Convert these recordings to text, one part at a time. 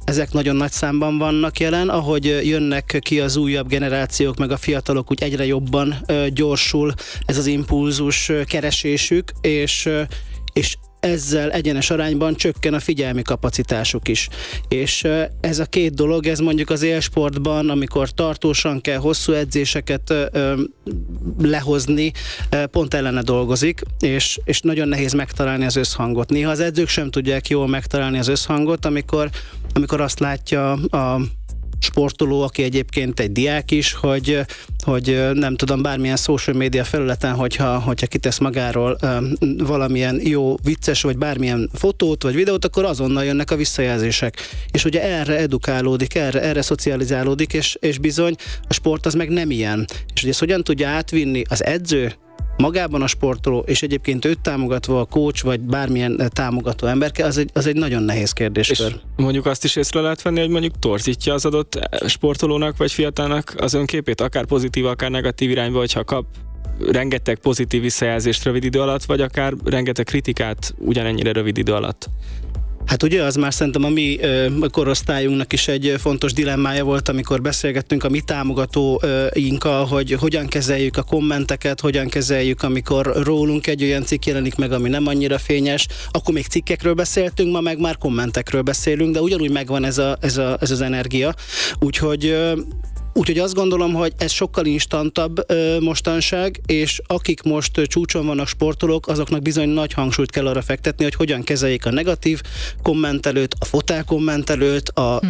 ezek nagyon nagy számban vannak jelen, ahogy jönnek ki az újabb generációk, meg a fiatalok, úgy egyre jobban gyorsul ez az impulzus keresésük, és ezzel egyenes arányban csökken a figyelmi kapacitásuk is. És ez a két dolog, ez mondjuk az élsportban, amikor tartósan kell hosszú edzéseket lehozni, pont ellene dolgozik, és nagyon nehéz megtalálni az összhangot. Néha az edzők sem tudják jól megtalálni az összhangot, amikor azt látja a sportoló, aki egyébként egy diák is, hogy nem tudom, bármilyen social media felületen, hogyha kitesz magáról valamilyen jó, vicces, vagy bármilyen fotót, vagy videót, akkor azonnal jönnek a visszajelzések. És ugye erre edukálódik, erre szocializálódik, és bizony a sport az meg nem ilyen. És hogy ezt hogyan tudja átvinni az edző, magában a sportoló, és egyébként őt támogatva a coach, vagy bármilyen támogató emberke, az egy nagyon nehéz kérdéskör. És mondjuk azt is észre lehet venni, hogy mondjuk torzítja az adott sportolónak, vagy fiatalnak az önképét, akár pozitív, akár negatív irányba, hogyha kap rengeteg pozitív visszajelzést rövid idő alatt, vagy akár rengeteg kritikát ugyanennyire rövid idő alatt. Hát ugye az már szerintem a mi korosztályunknak is egy fontos dilemmája volt, amikor beszélgettünk a mi támogatóinkkal, hogy hogyan kezeljük a kommenteket, hogyan kezeljük, amikor rólunk egy olyan cikk jelenik meg, ami nem annyira fényes, akkor még cikkekről beszéltünk, ma meg már kommentekről beszélünk, de ugyanúgy megvan ez az energia. Úgyhogy azt gondolom, hogy ez sokkal instantabb mostanság, és akik most csúcson vannak sportolók, azoknak bizony nagy hangsúlyt kell arra fektetni, hogy hogyan kezeljék a negatív kommentelőt, a fotel kommentelőt,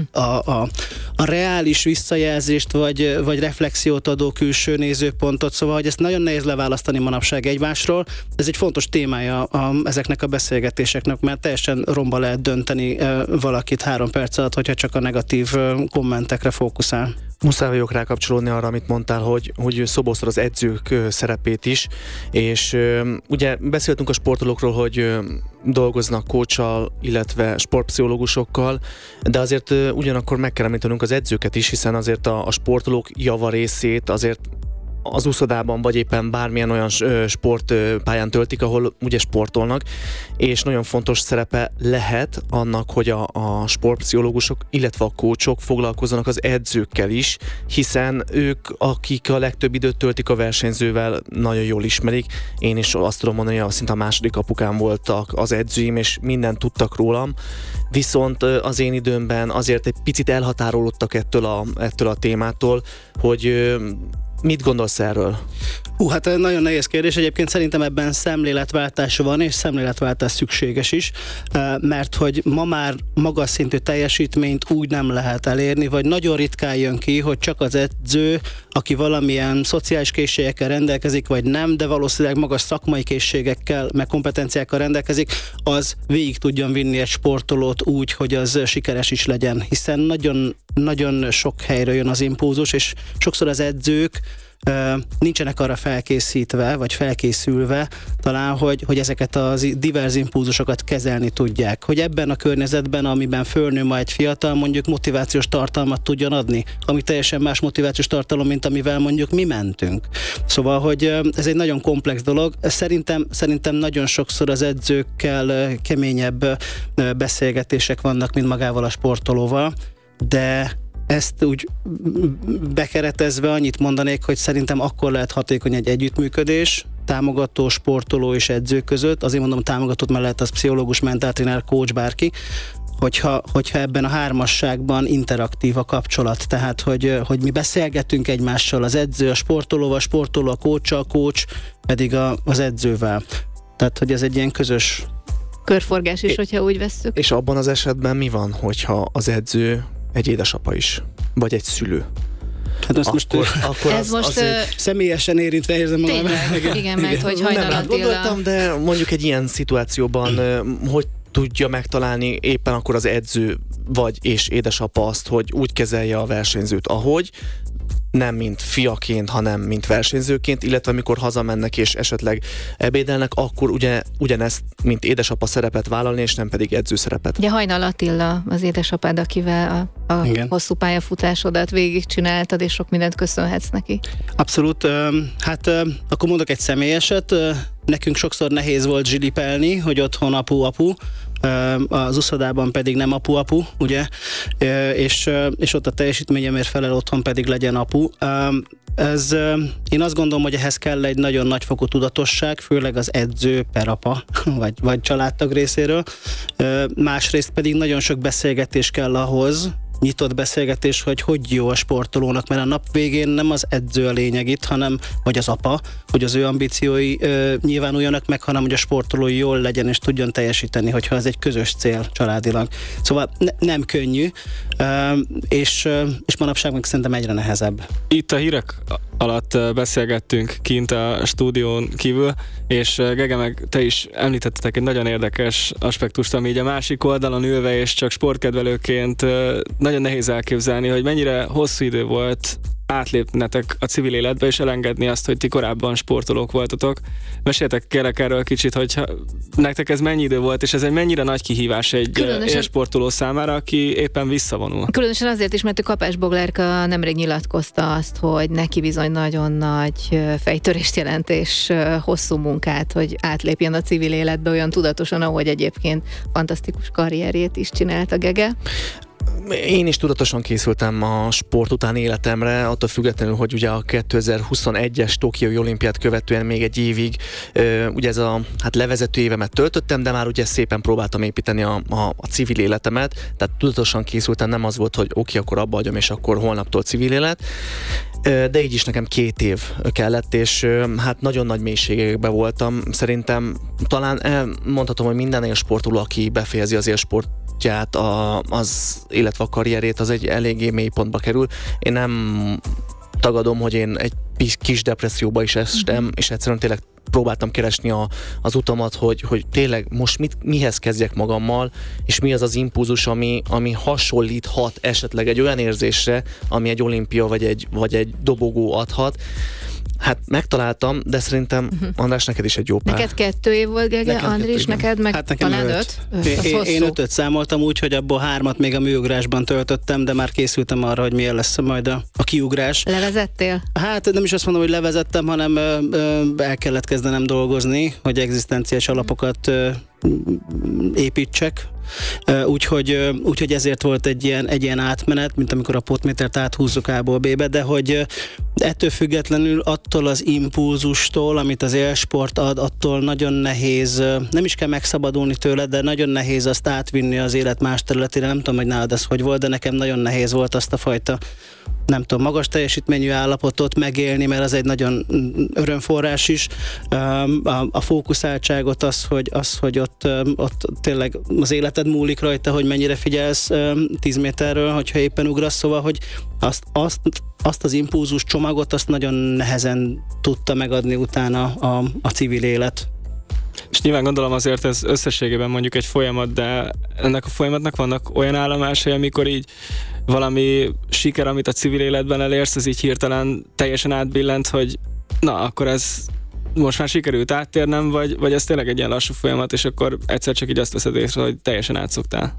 a reális visszajelzést, vagy reflexiót adó külső nézőpontot, szóval, hogy ezt nagyon nehéz leválasztani manapság egymásról. Ez egy fontos témája ezeknek a beszélgetéseknek, mert teljesen romba lehet dönteni valakit 3 perc alatt, hogyha csak a negatív kommentekre fókuszál. Muszáj vagyok rákapcsolódni arra, amit mondtál, hogy szoboztad az edzők szerepét is, és ugye beszéltünk a sportolókról, hogy dolgoznak coachal, illetve sportpszichológusokkal, de azért ugyanakkor meg kell említenünk az edzőket is, hiszen azért a sportolók java részét azért az úszodában, vagy éppen bármilyen olyan sportpályán töltik, ahol ugye sportolnak, és nagyon fontos szerepe lehet annak, hogy a sportpszichológusok, illetve a coachok foglalkozzanak az edzőkkel is, hiszen ők, akik a legtöbb időt töltik a versenyzővel, nagyon jól ismerik. Én is azt tudom mondani, hogy szinte a második apukám voltak az edzőim, és mindent tudtak rólam, viszont az én időmben azért egy picit elhatárolódtak ettől a témától, hogy mit gondolsz erről? Hát nagyon nehéz kérdés. Egyébként szerintem ebben szemléletváltás van, és szemléletváltás szükséges is, mert hogy ma már magas szintű teljesítményt úgy nem lehet elérni, vagy nagyon ritkán jön ki, hogy csak az edző, aki valamilyen szociális készségekkel rendelkezik, vagy nem, de valószínűleg magas szakmai készségekkel, meg kompetenciákkal rendelkezik, az végig tudjon vinni egy sportolót úgy, hogy az sikeres is legyen. Hiszen nagyon, nagyon sok helyről jön az impulzus, és sokszor az edzők nincsenek arra felkészítve, vagy felkészülve talán, hogy ezeket a divers impulzusokat kezelni tudják. Hogy ebben a környezetben, amiben fölnő ma egy fiatal, mondjuk motivációs tartalmat tudjon adni, ami teljesen más motivációs tartalom, mint amivel mondjuk mi mentünk. Szóval, hogy ez egy nagyon komplex dolog. Szerintem nagyon sokszor az edzőkkel keményebb beszélgetések vannak, mint magával a sportolóval, de ezt úgy bekeretezve annyit mondanék, hogy szerintem akkor lehet hatékony egy együttműködés, támogató, sportoló és edző között. Azért mondom támogatót, mert lehet az pszichológus, mentáltréner, coach, bárki, hogyha ebben a hármasságban interaktív a kapcsolat, tehát hogy mi beszélgetünk egymással, az edző a sportolóval, a sportoló a coach pedig az edzővel. Tehát, hogy ez egy ilyen közös körforgás is, hogyha úgy vesszük. És abban az esetben mi van, hogyha az edző egy édesapa is, vagy egy szülő? Hát azt akkor ez most személyesen érintve érzem magam. Igen, mert hogy Hajnal Attila... gondoltam, de mondjuk egy ilyen szituációban hogy tudja megtalálni éppen akkor az edző és édesapa azt, hogy úgy kezelje a versenyzőt, ahogy, nem mint fiaként, hanem mint versenyzőként, illetve amikor hazamennek és esetleg ebédelnek, akkor ugyanezt, mint édesapa szerepet vállalni, és nem pedig edző szerepet. Ugye Hajnal Attila az édesapád, akivel a hosszú pályafutásodat végigcsináltad, és sok mindent köszönhetsz neki. Abszolút. Hát akkor mondok egy személyeset. Nekünk sokszor nehéz volt zsilipelni, hogy otthon apu, az uszodában pedig nem apu-apu, ugye, és ott a teljesítményemért felel, otthon pedig legyen apu. Én azt gondolom, hogy ehhez kell egy nagyon nagyfokú tudatosság, főleg az edző per apa, vagy családtag részéről. Másrészt pedig nagyon sok beszélgetés kell ahhoz, nyitott beszélgetés, hogy jó a sportolónak, mert a nap végén nem az edző a lényeg itt, vagy az apa, hogy az ő ambíciói nyilvánuljanak meg, hanem hogy a sportoló jól legyen és tudjon teljesíteni, hogyha ez egy közös cél családilag. Szóval nem könnyű, és manapság meg szerintem egyre nehezebb. Itt a hírek alatt beszélgettünk kint a stúdión kívül, és Gege, meg te is említettetek egy nagyon érdekes aspektust, ami így a másik oldalon ülve és csak sportkedvelőként nagyon nehéz elképzelni, hogy mennyire hosszú idő volt átlépnetek a civil életbe, és elengedni azt, hogy ti korábban sportolók voltatok. Meséltek kérlek erről kicsit, hogy nektek ez mennyi idő volt, és ez egy mennyire nagy kihívás egy élsportoló számára, aki éppen visszavonul. Különösen azért is, mert a Kapás Boglárka nemrég nyilatkozta azt, hogy neki bizony nagyon nagy fejtörést jelent, és hosszú munkát, hogy átlépjen a civil életbe olyan tudatosan, ahogy egyébként fantasztikus karrierjét is csinálta Gege. Én is tudatosan készültem a sport utáni életemre, attól függetlenül, hogy ugye a 2021-es Tokiói olimpiát követően még egy évig ugye ez a levezető évemet töltöttem, de már ugye szépen próbáltam építeni a civil életemet, tehát tudatosan készültem, nem az volt, hogy oké, akkor abba hagyom, és akkor holnaptól civil élet. De így is nekem 2 év kellett, és nagyon nagy mélységekben voltam. Szerintem talán mondhatom, hogy minden élsportoló, aki befejezi az élsportját, az illetve a karrierét, az egy eléggé mély pontba kerül. Én nem tagadom, hogy én egy kis depresszióba is estem, és egyszerűen tényleg próbáltam keresni az utamat, hogy tényleg most mihez kezdjek magammal, és mi az az impulzus, ami hasonlíthat esetleg egy olyan érzésre, ami egy olimpia vagy egy dobogó adhat. Hát megtaláltam, de szerintem András, neked is egy jó pár. Neked 2 év volt, Gege, Andris, neked meg talán 5? Én 5-öt számoltam úgy, hogy abból 3 még a műugrásban töltöttem, de már készültem arra, hogy milyen lesz majd a kiugrás. Levezettél? Hát nem is azt mondom, hogy levezettem, hanem el kellett kezdenem dolgozni, hogy egzisztenciális alapokat építsek. Úgyhogy ezért volt egy ilyen átmenet, mint amikor a potmétert áthúzzuk A-ból B-be, de hogy ettől függetlenül attól az impulzustól, amit az élsport ad, attól nagyon nehéz, nem is kell megszabadulni tőle, de nagyon nehéz azt átvinni az élet más területére. Nem tudom, hogy nálad ez hogy volt, de nekem nagyon nehéz volt azt a fajta, nem tudom, magas teljesítményű állapotot megélni, mert az egy nagyon örömforrás is. A fókuszáltságot hogy ott tényleg az életed múlik rajta, hogy mennyire figyelsz 10 méterről, hogyha éppen ugrasz, szóval, hogy azt az impulzus csomagot, azt nagyon nehezen tudta megadni utána a civil élet. És nyilván gondolom azért ez összességében mondjuk egy folyamat, de ennek a folyamatnak vannak olyan állomásai, amikor így valami siker, amit a civil életben elérsz, ez így hirtelen teljesen átbillent, hogy na, akkor ez most már sikerült áttérnem, vagy ez tényleg egy ilyen lassú folyamat, és akkor egyszer csak így azt veszed észre, hogy teljesen átszoktál.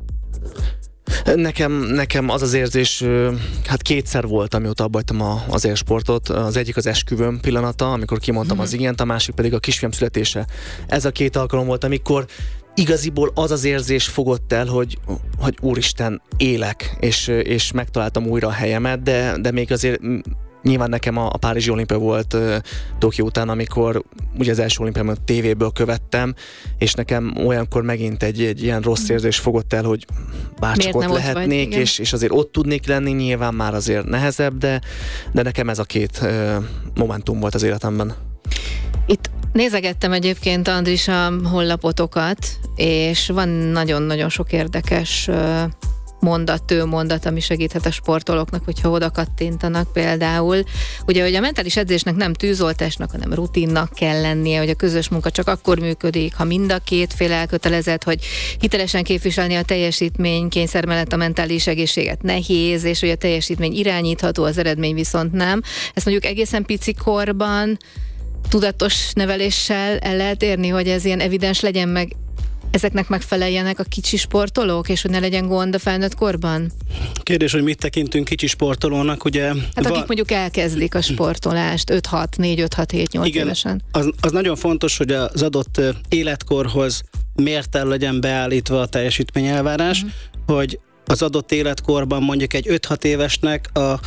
Nekem az az érzés, hát 2-szer volt, amióta abbajtam az élsportot. Az egyik az esküvőm pillanata, amikor kimondtam az igent, a másik pedig a kisfiam születése. Ez a 2 alkalom volt, amikor igaziból az az érzés fogott el, hogy úristen, élek, és megtaláltam újra a helyemet, de még azért nyilván nekem a Párizsi olimpia volt Tokió után, amikor ugye az első olimpiámat tévéből követtem, és nekem olyankor megint egy ilyen rossz érzés fogott el, hogy bárcsak ott lehetnék, és azért ott tudnék lenni, nyilván már azért nehezebb, de nekem ez a 2 momentum volt az életemben. Itt nézegettem egyébként, Andris, a honlapotokat, és van nagyon-nagyon sok érdekes mondat, ami segíthet a sportolóknak, hogyha oda kattintanak például. Ugye, hogy a mentális edzésnek nem tűzoltásnak, hanem rutinnak kell lennie, hogy a közös munka csak akkor működik, ha mind a 2 fél elkötelezett, hogy hitelesen képviselni a teljesítmény kényszer mellett a mentális egészséget nehéz, és hogy a teljesítmény irányítható, az eredmény viszont nem. Ezt mondjuk egészen pici korban tudatos neveléssel el lehet érni, hogy ez ilyen evidens legyen, meg ezeknek megfeleljenek a kicsi sportolók, és hogy ne legyen gond a felnőtt korban? Kérdés, hogy mit tekintünk kicsi sportolónak, ugye? Hát akik mondjuk elkezdik a sportolást 4-5-6-7-8 évesen. Az nagyon fontos, hogy az adott életkorhoz mérten legyen beállítva a teljesítményelvárás, hogy az adott életkorban mondjuk egy 5-6 évesnek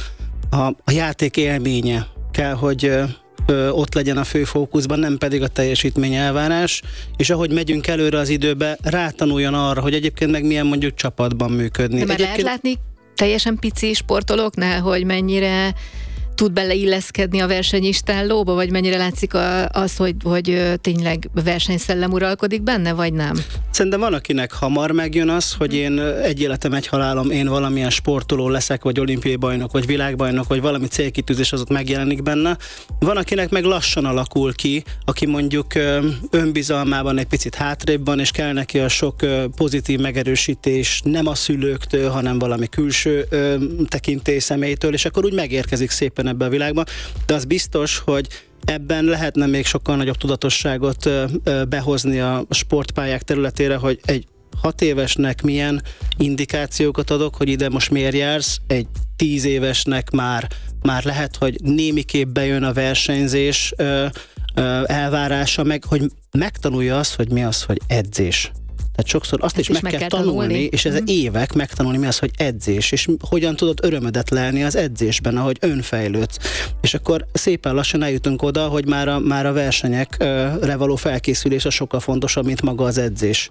a játék élménye kell, hogy ott legyen a fő fókuszban, nem pedig a teljesítményelvárás, és ahogy megyünk előre az időbe, rátanuljon arra, hogy egyébként meg milyen mondjuk csapatban működni. De már lehet látni teljesen pici sportolóknál, hogy mennyire tud beleilleszkedni a versenyistállóba, vagy mennyire látszik az, hogy tényleg versenyszellem uralkodik benne, vagy nem? Szerintem van, akinek hamar megjön az, hogy én egy életem, egy halálom, én valamilyen sportoló leszek, vagy olimpiai bajnok, vagy világbajnok, vagy valami célkitűzés az ott megjelenik benne. Van, akinek meg lassan alakul ki, aki mondjuk önbizalmában egy picit hátrébb van, és kell neki a sok pozitív megerősítés, nem a szülőktől, hanem valami külső tekintélyszemélytől, és akkor úgy megérkezik szépen ebbe a világba, de az biztos, hogy ebben lehetne még sokkal nagyobb tudatosságot behozni a sportpályák területére, hogy egy 6 évesnek milyen indikációkat adok, hogy ide most miért jársz, egy 10 évesnek már lehet, hogy némiképp bejön a versenyzés elvárása, meg hogy megtanulja azt, hogy mi az, hogy edzés. Tehát sokszor azt is meg kell tanulni, és ez évek megtanulni, mi az, hogy edzés, és hogyan tudod örömödet lelni az edzésben, ahogy önfejlődsz. És akkor szépen lassan eljutunk oda, hogy már a versenyekre való felkészülés a sokkal fontosabb, mint maga az edzés.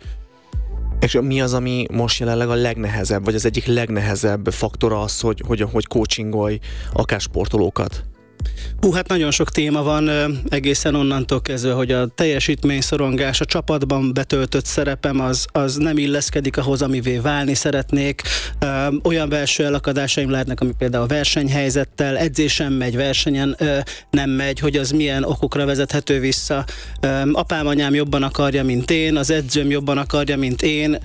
És mi az, ami most jelenleg a legnehezebb, vagy az egyik legnehezebb faktora az, hogy coachingolj akár sportolókat? Hát nagyon sok téma van, egészen onnantól kezdve, hogy a teljesítményszorongás, a csapatban betöltött szerepem az nem illeszkedik ahhoz, amivé válni szeretnék. Olyan belső elakadásaim lehetnek, ami például a versenyhelyzettel, edzésen megy, versenyen nem megy, hogy az milyen okokra vezethető vissza. Apám, anyám jobban akarja, mint én, az edzőm jobban akarja, mint én,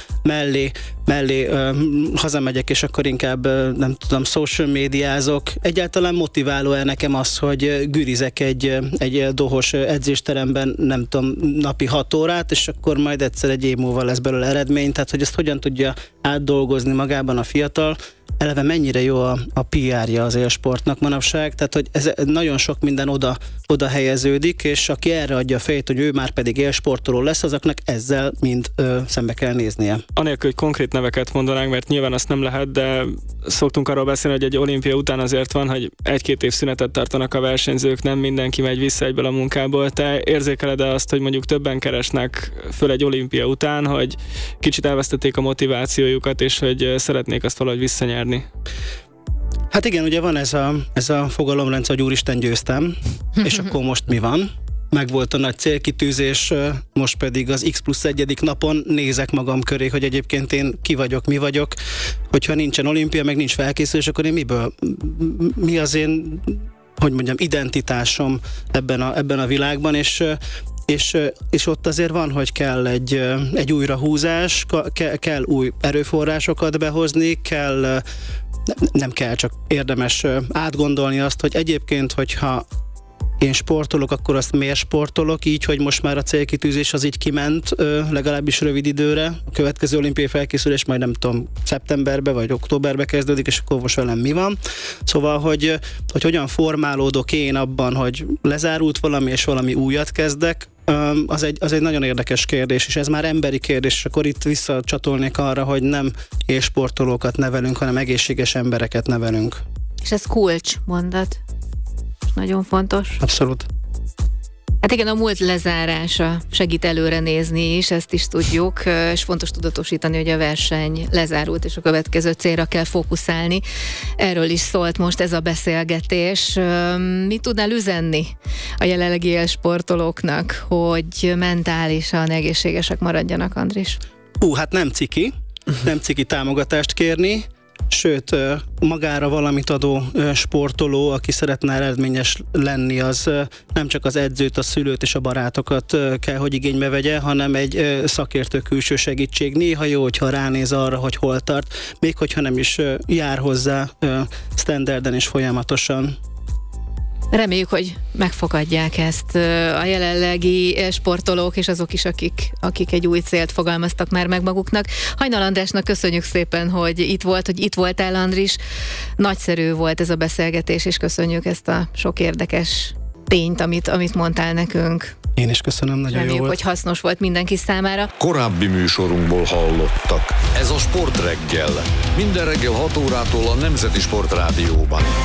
mellé hazamegyek, és akkor inkább nem tudom, social médiázok. Egyáltalán motiváló-e nekem az, hogy gürizek egy dohos edzésteremben, nem tudom, napi 6 órát, és akkor majd egyszer egy év múlva lesz belőle eredmény, tehát hogy ezt hogyan tudja átdolgozni magában a fiatal. Eleve mennyire jó a PR-ja az élsportnak manapság, tehát hogy ez nagyon sok minden oda helyeződik, és aki erre adja a fejét, hogy ő már pedig élsportoló lesz, azoknak ezzel mind szembe kell néznie. Anélkül, hogy konkrét neveket mondanánk, mert nyilván azt nem lehet, de szoktunk arról beszélni, hogy egy olimpia után azért van, hogy 1-2 év szünetet tartanak a versenyzők, nem mindenki megy vissza egyből a munkából. Te érzékeled-e azt, hogy mondjuk többen keresnek föl egy olimpia után, hogy kicsit elvesztették a motivációjukat, és hogy szeretnék azt valahogy visszanyerni? Hát igen, ugye van ez a fogalomrendszer, hogy úristen, győztem, és akkor most mi van? Megvolt a nagy célkitűzés, most pedig az X+1. Napon nézek magam köré, hogy egyébként én ki vagyok, mi vagyok, hogyha nincsen olimpia, meg nincs felkészülés, akkor én mi az én, hogy mondjam, identitásom ebben a világban, és ott azért van, hogy kell egy újrahúzás, kell új erőforrásokat behozni, nem kell, csak érdemes átgondolni azt, hogy egyébként, hogyha én sportolok, akkor azt miért sportolok, így, hogy most már a célkitűzés az így kiment, legalábbis rövid időre. A következő olimpiai felkészülés majd nem tudom, szeptemberbe vagy októberbe kezdődik, és akkor most velem mi van. Szóval, hogy hogyan formálódok én abban, hogy lezárult valami, és valami újat kezdek, az egy nagyon érdekes kérdés, és ez már emberi kérdés, és akkor itt visszacsatolnék arra, hogy nem élsportolókat nevelünk, hanem egészséges embereket nevelünk. És ez kulcsmondat. Nagyon fontos. Abszolút. Hát igen, a múlt lezárása segít előre nézni is, ezt is tudjuk, és fontos tudatosítani, hogy a verseny lezárult, és a következő célra kell fókuszálni. Erről is szólt most ez a beszélgetés. Mit tudnál üzenni a jelenlegi élsportolóknak, hogy mentálisan egészségesek maradjanak, Andris? Hát nem ciki támogatást kérni, sőt, magára valamit adó sportoló, aki szeretne eredményes lenni, az nem csak az edzőt, a szülőt és a barátokat kell, hogy igénybe vegye, hanem egy szakértő külső segítség. Néha jó, hogyha ránéz arra, hogy hol tart, még hogyha nem is jár hozzá standarden és folyamatosan. Reméljük, hogy megfogadják ezt a jelenlegi sportolók, és azok is, akik egy új célt fogalmaztak már meg maguknak. Hajnal Andrásnak köszönjük szépen, hogy itt voltál, Andris. Nagyszerű volt ez a beszélgetés, és köszönjük ezt a sok érdekes tényt, amit mondtál nekünk. Én is köszönöm, nagyon Reméljük, jó volt. hogy hasznos volt mindenki számára. Korábbi műsorunkból hallottak. Ez a Sportreggel. Minden reggel 6 órától a Nemzeti Sportrádióban.